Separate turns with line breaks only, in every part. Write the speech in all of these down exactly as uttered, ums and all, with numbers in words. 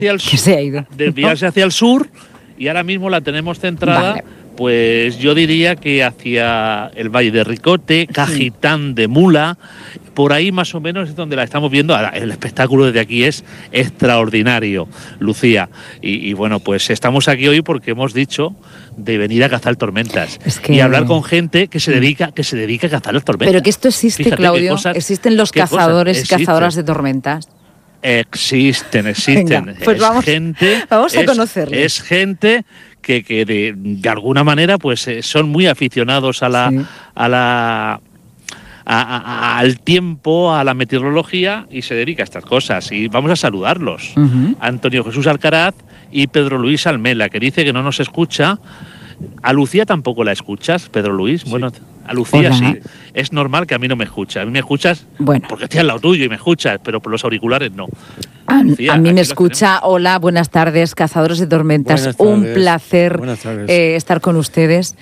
hacia el sur, se ha ido, desviarse hacia el sur, y ahora mismo la tenemos centrada, vale. Pues yo diría que hacia el Valle de Ricote, Cajitán de Mula, por ahí más o menos es donde la estamos viendo. Ahora, el espectáculo desde aquí es extraordinario, Lucía. Y, y bueno, pues estamos aquí hoy porque hemos dicho de venir a cazar tormentas es que... y hablar con gente que se dedica que se dedica a cazar las tormentas.
Pero que esto existe, Fíjate Claudio, cosas, existen los cazadores y cazadoras de tormentas.
Existen, existen.
Venga, pues
es
vamos,
gente,
vamos a
es,
conocerlos.
Es gente que, que de, de alguna manera pues eh, son muy aficionados a la, sí. a la a, a, al tiempo, a la meteorología, y se dedica a estas cosas. Y vamos a saludarlos. Uh-huh. Antonio Jesús Alcaraz y Pedro Luis Almela, que dice que no nos escucha. A Lucía tampoco la escuchas, Pedro Luis. Sí. Bueno, a Lucía Hola. sí. Es normal que a mí no me escucha. A mí me escuchas bueno. porque estoy al lado tuyo y me escuchas, pero por los auriculares no.
A, Lucía, a mí me escucha. Hola, buenas tardes, cazadores de tormentas.
Buenas
Un
tardes.
placer
Buenas tardes.
Eh, estar con ustedes.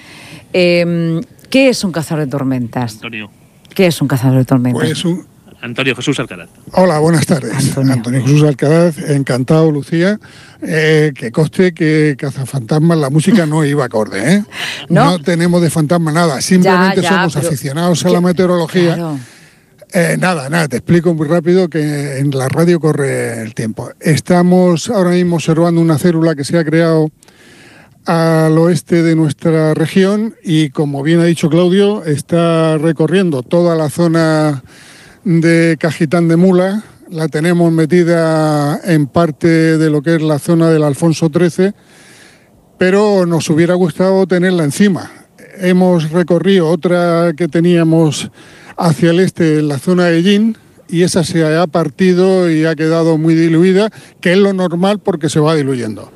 Eh, ¿Qué es un cazador de tormentas?
Antonio.
¿Qué es un cazador de tormentas?
Pues un...
Antonio Jesús Alcaraz.
Hola, buenas tardes.
Antonio,
Antonio Jesús Alcaraz, encantado, Lucía. Eh, que conste que Cazafantasmas, la música no iba acorde, ¿eh?
No,
no tenemos de fantasma nada, simplemente ya, ya, somos aficionados a la meteorología. Claro. Eh, nada, nada, te explico muy rápido que en la radio corre el tiempo. Estamos ahora mismo observando una célula que se ha creado al oeste de nuestra región y, como bien ha dicho Claudio, está recorriendo toda la zona de Cajitán de Mula. La tenemos metida en parte de lo que es la zona del Alfonso trece, pero nos hubiera gustado tenerla encima. Hemos recorrido otra que teníamos hacia el este en la zona de Ellín, y esa se ha partido y ha quedado muy diluida, que es lo normal porque se va diluyendo.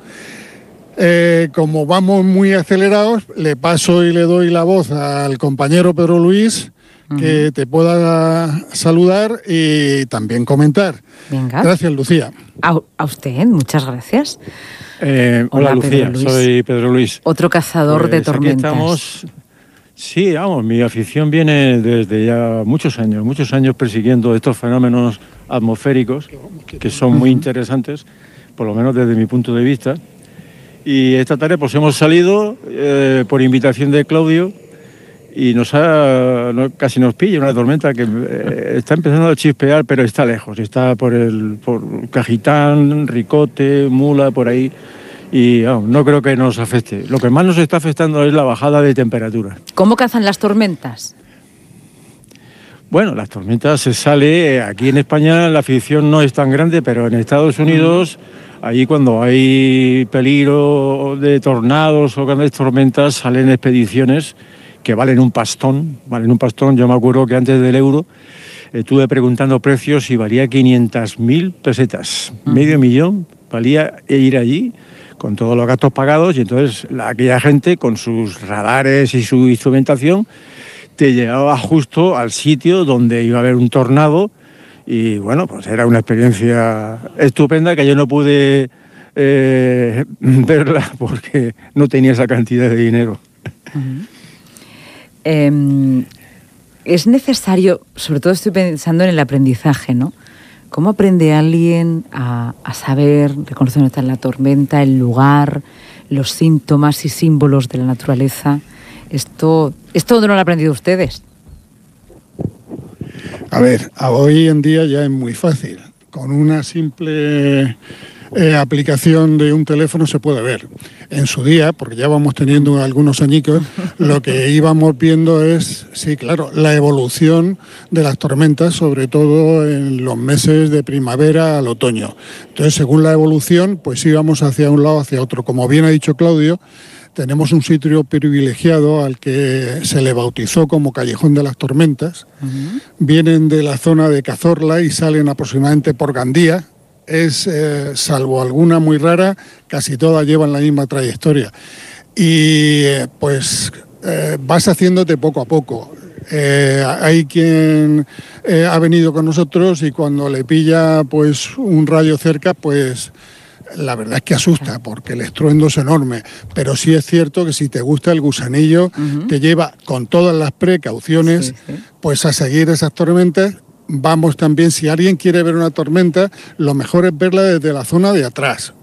Eh, como vamos muy acelerados, le paso y le doy la voz al compañero Pedro Luis, uh-huh. que te pueda saludar y también comentar.
Venga.
Gracias, Lucía.
A, a usted, muchas gracias.
Eh, hola, hola, Lucía, Pedro soy Pedro Luis.
Otro cazador pues de tormentas.
Aquí estamos. Sí, vamos, mi afición viene desde ya muchos años, muchos años persiguiendo estos fenómenos atmosféricos que son muy interesantes, por lo menos desde mi punto de vista. Y esta tarde pues hemos salido eh, por invitación de Claudio y nos ha, no, casi nos pilla una tormenta que eh, está empezando a chispear, pero está lejos, está por el por Cajitán, Ricote, Mula, por ahí. Y oh, no creo que nos afecte. Lo que más nos está afectando es la bajada de temperatura.
¿Cómo cazan las tormentas?
Bueno, las tormentas se sale, aquí en España la afición no es tan grande, pero en Estados Unidos, ahí cuando hay peligro de tornados o grandes tormentas, salen expediciones que valen un pastón, valen un pastón. Yo me acuerdo que antes del euro estuve preguntando precios y valía quinientas mil pesetas, uh-huh. medio millón, valía ir allí con todos los gastos pagados, y entonces la, aquella gente con sus radares y su instrumentación te llevaba justo al sitio donde iba a haber un tornado, y bueno, pues era una experiencia estupenda que yo no pude eh, verla porque no tenía esa cantidad de dinero.
Uh-huh. eh, es necesario, sobre todo estoy pensando en el aprendizaje, ¿no? ¿Cómo aprende alguien a, a saber, reconocer dónde está la tormenta, el lugar, los síntomas y símbolos de la naturaleza? Esto, ¿esto dónde lo han aprendido ustedes?
A ver, hoy en día ya es muy fácil. Con una simple eh, aplicación de un teléfono se puede ver. En su día, porque ya vamos teniendo algunos añicos, lo que íbamos viendo es, sí, claro, la evolución de las tormentas, sobre todo en los meses de primavera al otoño. Entonces, según la evolución, pues íbamos hacia un lado, hacia otro. Como bien ha dicho Claudio, tenemos un sitio privilegiado al que se le bautizó como Callejón de las Tormentas. Uh-huh. Vienen de la zona de Cazorla y salen aproximadamente por Gandía. Es, eh, salvo alguna muy rara, casi todas llevan la misma trayectoria. Y eh, pues eh, vas haciéndote poco a poco. Eh, hay quien eh, ha venido con nosotros y cuando le pilla pues un rayo cerca, pues la verdad es que asusta porque el estruendo es enorme, pero sí es cierto que si te gusta el gusanillo, uh-huh. te lleva con todas las precauciones sí, sí. pues a seguir esas tormentas vamos también, si alguien quiere ver una tormenta, lo mejor es verla desde la zona de atrás.